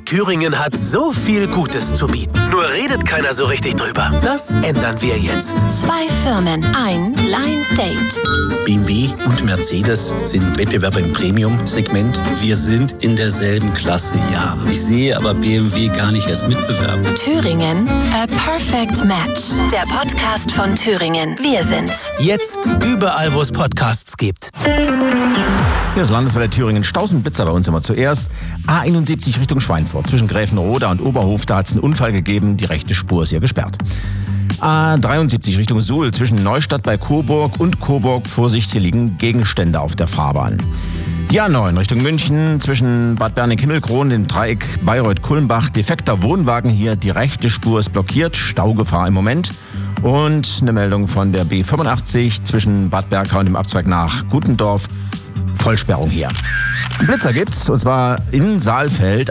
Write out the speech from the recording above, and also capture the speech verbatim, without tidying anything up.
Thüringen hat so viel Gutes zu bieten. Nur redet keiner so richtig drüber. Das ändern wir jetzt. Zwei Firmen, ein Blind Date. B M W und Mercedes sind Wettbewerber im Premium-Segment. Wir sind in derselben Klasse, ja. Ich sehe aber B M W gar nicht als Mitbewerber. Thüringen, a perfect match. Der Podcast von Thüringen. Wir sind's. Jetzt überall, wo es Podcasts gibt. Hier ist Landeswelle Thüringen. Stausenblitzer bei uns immer zuerst. A einundsiebzig Richtung Schweinfurt. Zwischen Gräfenroda und Oberhof, da hat es einen Unfall gegeben. Die rechte Spur ist hier gesperrt. A dreiundsiebzig Richtung Suhl. Zwischen Neustadt bei Coburg und Coburg. Vorsicht, hier liegen Gegenstände auf der Fahrbahn. Die A neun Richtung München. Zwischen Bad Berning-Himmelkron, dem Dreieck Bayreuth-Kulmbach. Defekter Wohnwagen hier. Die rechte Spur ist blockiert. Staugefahr im Moment. Und eine Meldung von der B fünfundachtzig zwischen Bad Berka und dem Abzweig nach Gutendorf. Vollsperrung hier. Blitzer gibt's, und zwar in Saalfeld.